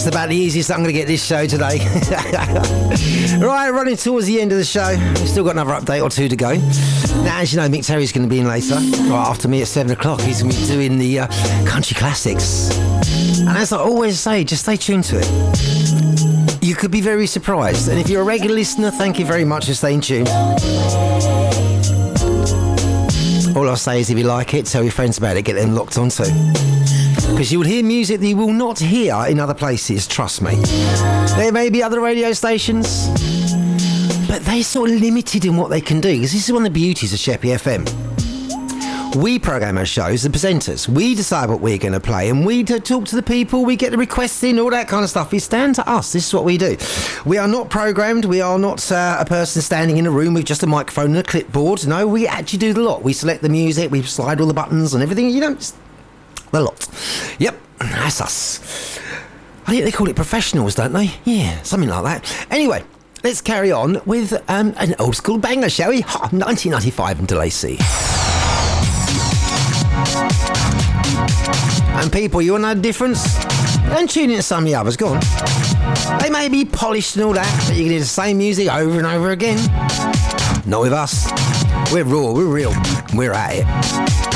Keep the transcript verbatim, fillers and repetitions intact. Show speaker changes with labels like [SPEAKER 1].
[SPEAKER 1] That's about the easiest I'm going to get this show today. Right, running towards the end of the show. We've still got another update or two to go. Now, as you know, Mick Terry's going to be in later. Right after me at seven o'clock, he's going to be doing the uh, country classics. And as I always say, just stay tuned to it. You could be very surprised. And if you're a regular listener, thank you very much for staying tuned. All I'll say is if you like it, tell your friends about it, get them locked onto. Because you will hear music that you will not hear in other places, trust me. There may be other radio stations, but they're sort of limited in what they can do, because this is one of the beauties of Sheppey F M. We program our shows, the presenters. We decide what we're going to play, and we talk to the people, we get the requests in, all that kind of stuff. It's down to us. This is what we do. We are not programmed. We are not uh, a person standing in a room with just a microphone and a clipboard. No, we actually do the lot. We select the music, we slide all the buttons and everything. You know, it's the lot. Yep, that's us. I think they call it professionals, don't they? Yeah, something like that. Anyway, let's carry on with um, an old school banger, shall we? Ha, nineteen ninety-five and DeLacy. And people, you want to know the difference? Don't tune in to some of the others, go on. They may be polished and all that, but you can hear the same music over and over again. Not with us. We're raw, we're real, we're at it.